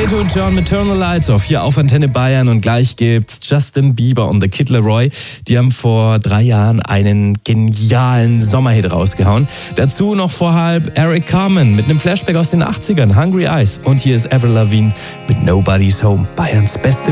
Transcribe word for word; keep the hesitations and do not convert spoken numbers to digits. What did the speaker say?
Kato und John mit Eternal Lights auf hier auf Antenne Bayern und gleich gibt's Justin Bieber und The Kid Laroi. Die haben vor drei Jahren einen genialen Sommerhit rausgehauen. Dazu noch vor halb Eric Carmen mit einem Flashback aus den achtzigern, Hungry Eyes. Und hier ist Avril Lavigne mit Nobody's Home, Bayerns beste